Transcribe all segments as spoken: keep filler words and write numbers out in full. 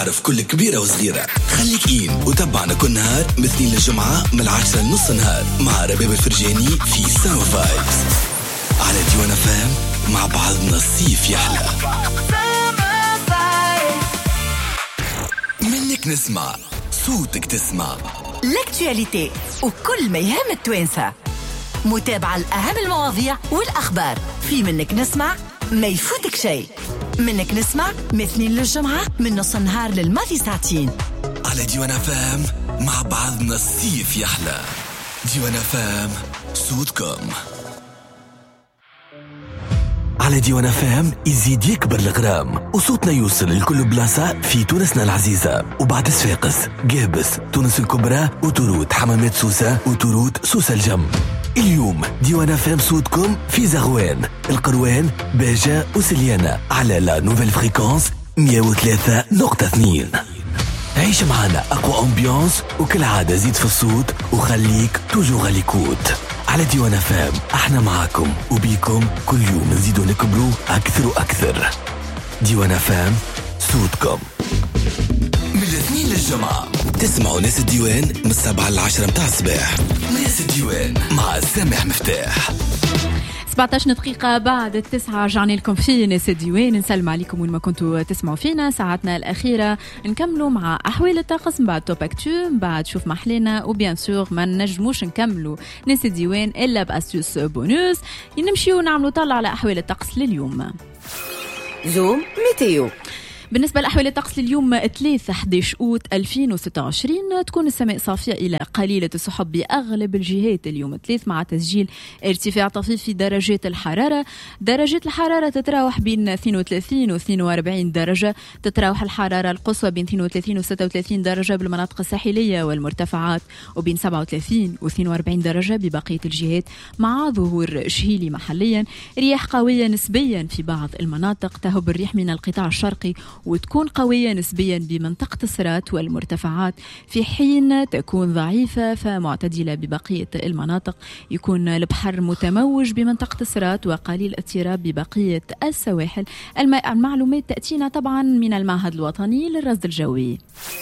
تعرف كل كبيرة وصغيرة. خليك إين وتابعنا كل نهار من الاثنين للجمعة من العاشرة لنص نهار مع رباب الفرجاني في ساوند فايبس على ديوانا فام. مع بعضنا الصيف يحلى. منك نسمع صوتك تسمع لاكتواليتي وكل ما يهم التوانسة. متابعة الأهم المواضيع والأخبار في منك نسمع ما يفوتك شيء. منك نسمع مثنين للجمعة من نص النهار للماضي ساعتين على ديوانا فام. مع بعضنا الصيف يحلى. ديوانا فام صوتكم على ديوانا فام. يزيد يكبر الغرام وصوتنا يوصل لكل بلاصة في تونسنا العزيزة وبعد صفاقس قابس تونس الكبرى وتروت حمامات سوسة وتروت سوسة الجم. اليوم ديوانا فام صوتكم في زغوان القروان باجة وسليانة على لا نوفيل فريكونس مية وثلاثة نقطة اثنين. عيش معنا أقوى أمبيانس وكل عادة زيد في الصوت وخليك توجو غاليكوت على ديوانا فام. احنا معاكم وبيكم كل يوم نزيدوا نكبروا أكثر وأكثر. ديوانا فام صوتكم من الاثنين للجمعة. تسمعوا ناس الديوان من السبعة للعشرة متاع الصباح. ناس الديوان مع سامح مفتاح. سبعة عشر دقيقة بعد التسعة رجعنا لكم في ناس الديوان. نسلم عليكم وين ما كنتوا تسمعوا فينا. ساعتنا الأخيرة نكملوا مع أحوال الطقس بعد توب أكتو بعد شوف محلنا وبيان سور ما نجموش نكملوا ناس الديوان إلا بأستيوس بونوس. نمشيو نعملوا طلع على أحوال الطقس لليوم. زوم ميتيو. بالنسبة لأحوال الطقس لليوم ثلاثة أحد عشر أوت ألفين وستة وعشرين تكون السماء صافية إلى قليلة السحب بأغلب الجهات اليوم ثلاث مع تسجيل ارتفاع طفيف في درجات الحرارة. درجات الحرارة تتراوح بين اثنين وثلاثين و اثنين وأربعين درجة. تتراوح الحرارة القصوى بين اثنين وثلاثين و ستة وثلاثين درجة بالمناطق الساحلية والمرتفعات وبين سبعة وثلاثين و اثنين وأربعين درجة ببقية الجهات مع ظهور شهيلي محليا. رياح قوية نسبيا في بعض المناطق. تهب الريح من القطاع الشرقي وتكون قوية نسبيا بمنطقة الصرات والمرتفعات في حين تكون ضعيفة فمعتدلة ببقية المناطق. يكون البحر متموج بمنطقة الصرات وقليل اضطراب ببقية السواحل. المعلومات تأتينا طبعا من المعهد الوطني للرصد الجوي.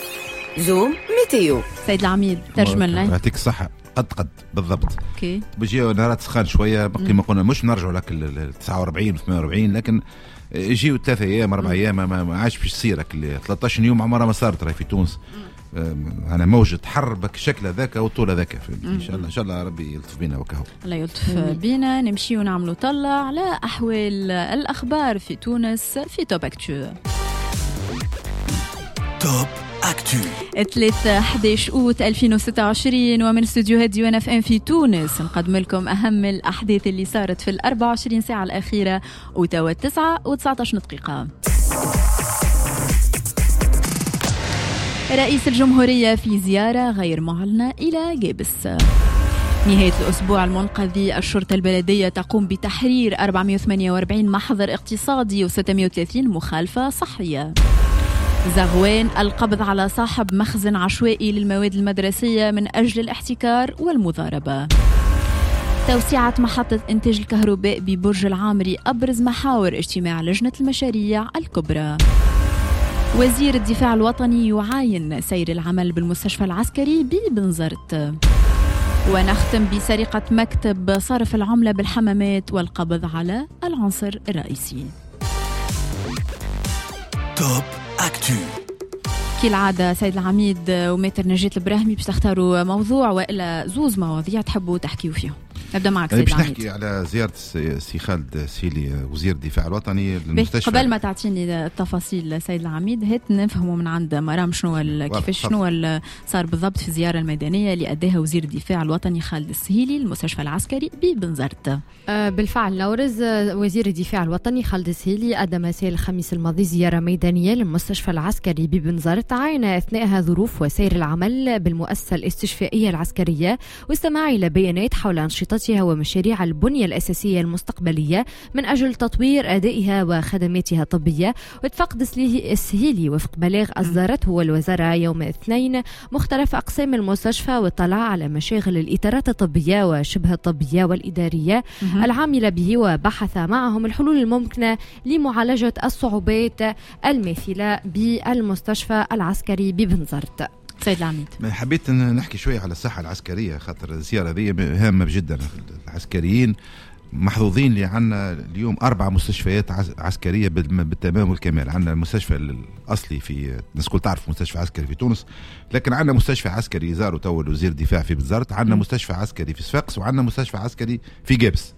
زوم ميتيو. سيد العميد ترجم لنا. يعطيك الصحة. قد قد بالضبط. اوكي. بيجيو نهارات سخان شوية كما قلنا مش نرجعوا لك ال تسعة وأربعين و ثمانية وأربعين لكن يجيو ثلاثة أيام أربع أيام ما, ما عادش فيش تصير ثلاثة عشر يوم عمرها ما صارت راهي في تونس. أنا موجة حر بشكل ذاك والطول ذاك. إن شاء الله إن شاء الله ربي يلطف بينا وكهو. الله يلطف بينا. نمشي ونعملوا طلع على أحوال الأخبار في تونس في توب أكتو. توب أكتو ثلاثة أحد عشر أوت ألفين وستة وعشرين ومن استوديوهات ديوانا اف ام في تونس نقدم لكم أهم الأحداث اللي صارت في الأربع وعشرين ساعة الأخيرة وتوا التسعة وتسعة عشر دقيقة. رئيس الجمهورية في زيارة غير معلنة إلى جابس. نهاية الأسبوع المنقذي الشرطة البلدية تقوم بتحرير أربعمائة وثمانية وأربعين محضر اقتصادي وستمائة وثلاثين مخالفة صحية. زغوان القبض على صاحب مخزن عشوائي للمواد المدرسية من أجل الاحتكار والمضاربة. توسعة محطة إنتاج الكهرباء ببرج العامري أبرز محاور اجتماع لجنة المشاريع الكبرى. وزير الدفاع الوطني يعاين سير العمل بالمستشفى العسكري ببنزرت. ونختم بسرقة مكتب صرف العملة بالحمامات والقبض على العنصر الرئيسي. توب أكتو. كالعادة سيد العميد وماتر نجاة البراهمي باش تختاروا موضوع وإلا زوز مواضيع تحبوا تحكيوا فيهم. نبدأ معك سيد العميد. باش نحكي على زيارة سي خالد سيلي وزير الدفاع الوطني للمستشفى. قبل ما تعطيني التفاصيل سيد العميد هات نفهموا من عند مرام شنو كيفاش شنو صار بالضبط في الزيارة الميدانية اللي أداها وزير الدفاع الوطني خالد السهيلي للمستشفى العسكري ببنزرت. بالفعل نورز وزير الدفاع الوطني خالد السهيلي أدى مساء الخميس الماضي زيارة ميدانية للمستشفى العسكري ببنزرت عاين أثناءها ظروف وسير العمل بالمؤسسة الاستشفائية العسكرية واستماع إلى بيانات حول أنشطة خططها ومشاريع البنية الأساسية المستقبلية من أجل تطوير أدائها وخدماتها الطبية. واتفاق السهيلي وفق بلاغ أصدرته الوزارة يوم الاثنين مختلف أقسام المستشفى واطلع على مشاغل الإطارات الطبية وشبه الطبية والإدارية العاملة به، وبحث معهم الحلول الممكنة لمعالجة الصعوبات الماثلة بالمستشفى العسكري ببنزرت. سيد العميد، حبيت نحكي شوية على الصحة العسكرية، خاطر الزيارة هذه هامة جدا. العسكريين محظوظين اللي عندنا اليوم أربع مستشفيات عسكرية بالتمام والكمال. عندنا المستشفى الأصلي في الناس كل تعرف مستشفى عسكري في تونس، لكن عندنا مستشفى عسكري زاروا تو وزير الدفاع في بنزرت، عندنا مستشفى عسكري في صفاقس، وعندنا مستشفى عسكري في جابس.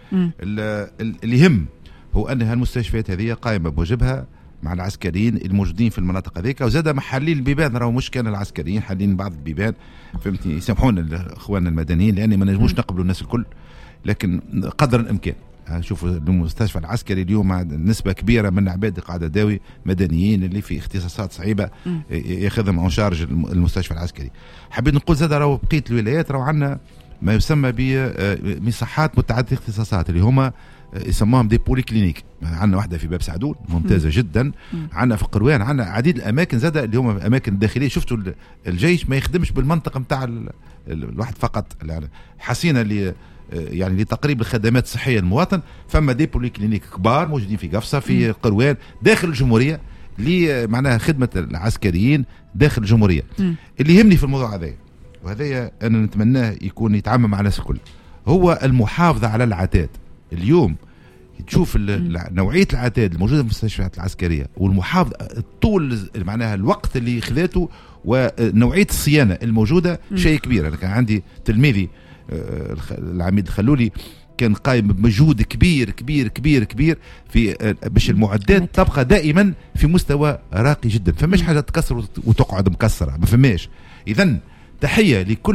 اللي يهم هو أن هالمستشفيات هذه قائمة بواجبها مع العسكريين الموجودين في المناطق هذيك، وزاد محلين البيبان. راهو مش كان العسكريين حالين بعض البيبان، فهمتني، يسامحونا الاخوان المدنيين لان ما نجموش نقبلوا الناس الكل، لكن قدر الامكان. شوفوا المستشفى العسكري اليوم نسبه كبيره من عباد قاعده داوي مدنيين اللي في اختصاصات صعيبه ياخذهم اون شارج المستشفى العسكري. حبيت نقول زاد راهو بقيه الولايات راهو عندنا ما يسمى بمصحات متعدده الاختصاصات اللي هما يسموهم دي بولي كلينيك. عندنا واحده في باب سعدون ممتازه جدا، عندنا في قروان، عندنا عديد الاماكن زاد اللي هم اماكن داخليه. شفتوا الجيش ما يخدمش بالمنطقه نتاع الواحد فقط، حسينا اللي يعني لتقريب الخدمات الصحيه للمواطن. فما دي بولي كلينيك كبار موجودين في قفصه في قروان داخل الجمهوريه اللي معناها خدمه العسكريين داخل الجمهوريه. اللي يهمني في الموضوع هذا وهذا انا نتمناه يكون يتعامل مع الناس الكل هو المحافظه على العتاد. اليوم تشوف نوعيه العتاد الموجوده في المستشفيات العسكريه والمحافظه طول معناها الوقت اللي خذاته ونوعيه الصيانه الموجوده شيء كبير. انا كان عندي تلميذي العميد الخلولي كان قائم بمجهود كبير كبير كبير كبير في باش المعدات تبقى دائما في مستوى راقي جدا. فماش حاجه تكسر وتقعد مكسره، ما فماش. اذا تحيه لكل